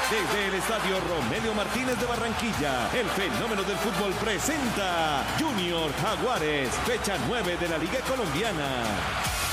Desde el estadio Romelio Martínez de Barranquilla, el fenómeno del fútbol presenta Junior Jaguares, fecha 9 de la Liga Colombiana.